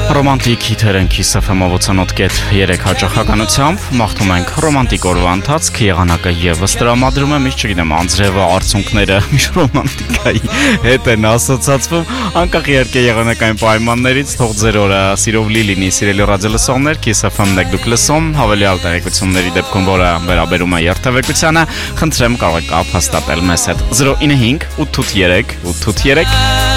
Ռոմանտիկ հիթեր են Kiss FM-ով 88.3 հաճախականությամբ, մաղթում ենք ռոմանտիկ օրվա ընթացք, եղանակը եւս տրամադրում եմ, ինչ չգիտեմ, անձրևը, արցունքները, միշտ ռոմանտիկայի հետ են ասոցացվում, անկախ իհարկե եղանակային պայմաններից, թող ձեր օրը սիրով լի լինի, սիրելի ռադիոլսողներ, Kiss FM-ն եք դուք լսում, հավելյալ տեղեկությունների դեպքում, որը վերաբերում է երթևեկությանը, խնդրեմ կարող եք կապ հաստատել մեզ հետ 095 883 883